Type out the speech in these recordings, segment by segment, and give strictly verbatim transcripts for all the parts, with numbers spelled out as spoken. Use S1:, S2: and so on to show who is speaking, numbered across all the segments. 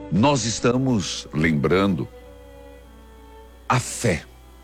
S1: Nós estamos lembrando a fé.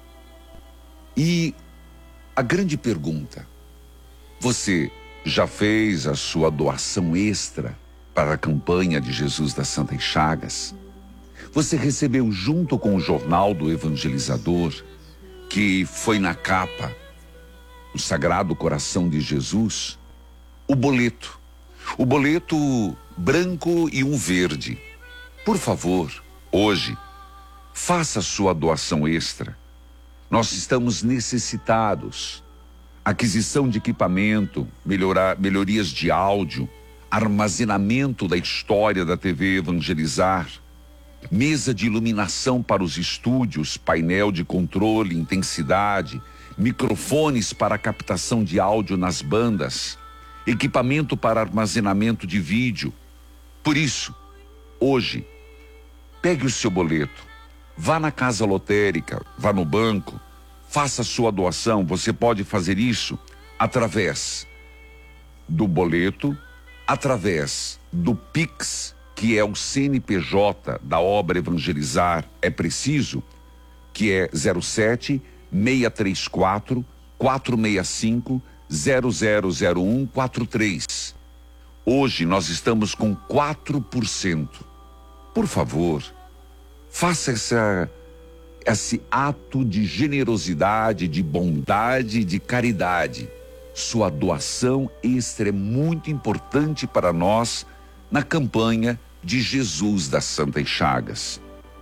S1: E a grande pergunta: você já fez a sua doação extra para a campanha de Jesus das Santas Chagas? Você recebeu junto com o jornal do evangelizador, que foi na capa, o Sagrado Coração de Jesus, o boleto. O boleto branco e um verde. Por favor, hoje, faça sua doação extra. Nós estamos necessitados. Aquisição de equipamento, melhorar, melhorias de áudio, armazenamento da história da T V Evangelizar, mesa de iluminação para os estúdios, painel de controle, intensidade, microfones para captação de áudio nas bandas, equipamento para armazenamento de vídeo. Por isso, hoje, pegue o seu boleto, vá na casa lotérica, vá no banco, faça a sua doação. Você pode fazer isso através do boleto, através do Pix, que é o C N P J da obra Evangelizar é Preciso, que é zero sete, seis três quatro, quatro seis cinco, zero zero zero um quatro três. Hoje nós estamos com quatro por cento. Por favor, faça essa, esse ato de generosidade, de bondade, de caridade. Sua doação extra é muito importante para nós na campanha de Jesus das Santas Chagas.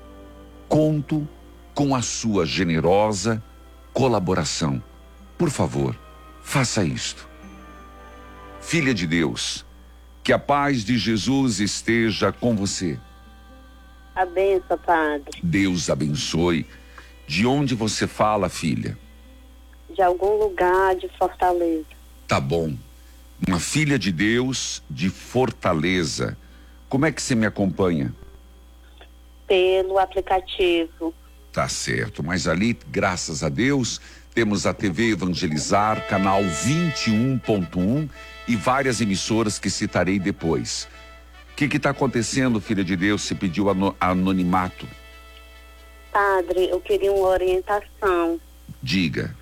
S1: Conto com a sua generosa colaboração. Por favor, faça isto. Filha de Deus, que a paz de Jesus esteja com você.
S2: A benção, Padre.
S1: Deus abençoe. De onde você fala, filha?
S2: De algum lugar de Fortaleza.
S1: Tá bom. Uma filha de Deus de Fortaleza. Como é que você me acompanha?
S2: Pelo aplicativo.
S1: Tá certo, mas ali, graças a Deus, temos a T V Evangelizar, canal vinte e um ponto um e várias emissoras que citarei depois. O que que tá acontecendo, filha de Deus? Você pediu ano, anonimato.
S2: Padre, eu queria uma orientação.
S1: Diga.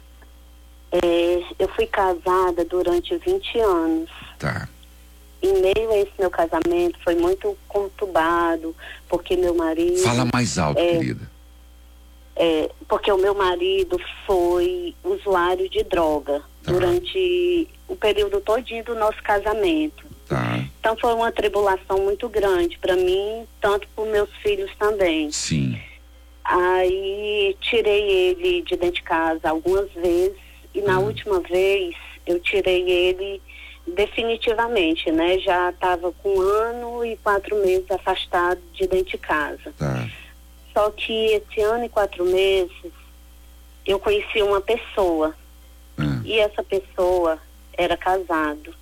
S2: É, eu fui casada durante vinte anos.
S1: Tá.
S2: Em meio a esse meu casamento foi muito conturbado, porque meu marido...
S1: Fala mais alto,
S2: é,
S1: querida.
S2: É, porque o meu marido foi usuário de droga
S1: Tá.
S2: durante o período todinho do nosso casamento.
S1: Tá.
S2: Então foi uma tribulação muito grande para mim, tanto para meus filhos também.
S1: Sim.
S2: Aí tirei ele de dentro de casa algumas vezes e na
S1: Hum.
S2: última vez eu tirei ele definitivamente, né? Já estava com um ano e quatro meses afastado de dentro de casa.
S1: Tá.
S2: Só que esse ano e quatro meses eu conheci uma pessoa
S1: Hum.
S2: e essa pessoa era casado.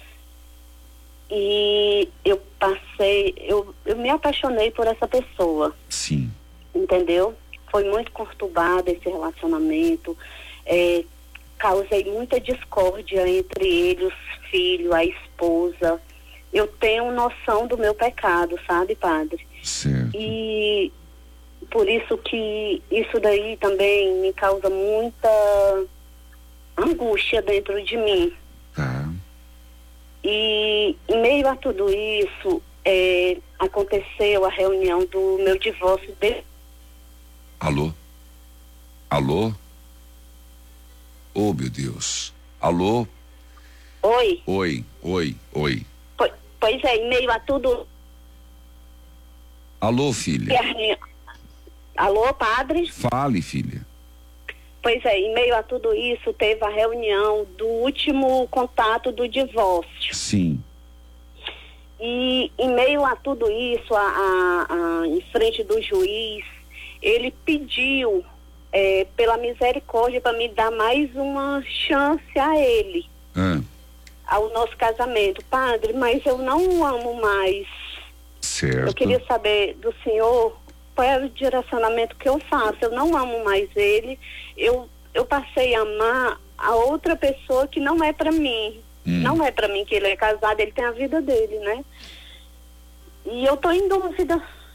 S2: E eu passei, eu, eu me apaixonei por essa pessoa.
S1: Sim.
S2: Entendeu? Foi muito conturbado esse relacionamento, é, causei muita discórdia entre ele, os filhos, a esposa. Eu tenho noção do meu pecado, sabe, Padre?
S1: Certo.
S2: E por isso que isso daí também me causa muita angústia dentro de mim.
S1: Tá.
S2: E em meio a tudo isso, é, aconteceu a reunião do meu divórcio de...
S1: Alô? Alô? Oh, meu Deus. Alô?
S2: Oi?
S1: Oi, oi, oi.
S2: Po- Pois é, em meio a tudo...
S1: Alô, filha?
S2: Alô, Padre?
S1: Fale, filha.
S2: Pois é, em meio a tudo isso, teve a reunião do último contato do divórcio.
S1: Sim.
S2: E em meio a tudo isso, a, a, a, em frente do juiz, ele pediu é, pela misericórdia para me dar mais uma chance a ele,
S1: Ah,
S2: ao nosso casamento. Padre, mas eu não o amo mais.
S1: certo.
S2: Eu queria saber do senhor qual é o direcionamento que eu faço. Eu não amo mais ele. Eu, eu passei a amar a outra pessoa que não é para mim.
S1: Hum.
S2: Não é para mim que ele é casado, ele tem a vida dele, né? E eu tô em dúvida